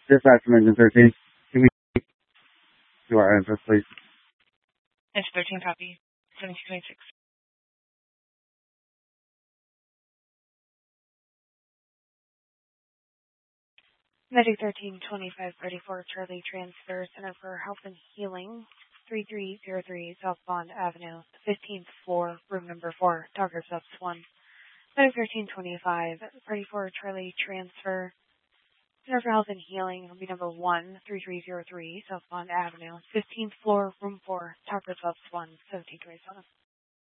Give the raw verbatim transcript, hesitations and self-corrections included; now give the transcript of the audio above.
Dispatch from engine thirteen. Can we do our address, please? Engine thirteen, copy. seventeen twenty-six. Medic thirteen twenty-five thirty-four, Charlie Transfer, Center for Health and Healing, three three zero three South Bond Avenue, fifteenth floor, room number four, Dogger Subs one. Medic thirteen twenty-five thirty-four, Charlie Transfer, Center for Health and Healing, room number one, three three zero three South Bond Avenue, fifteenth floor, room four, Dogger Subs one, seventeen twenty-seven.